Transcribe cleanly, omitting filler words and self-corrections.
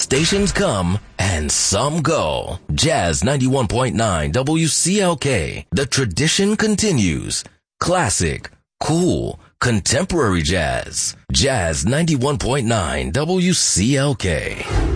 Stations come and some go. Jazz 91.9 WCLK. The tradition continues. Classic, cool, contemporary jazz. Jazz 91.9 WCLK.